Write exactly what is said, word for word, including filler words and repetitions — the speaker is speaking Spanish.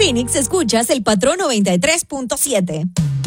Phoenix, escuchas el Patrón noventa y tres punto siete.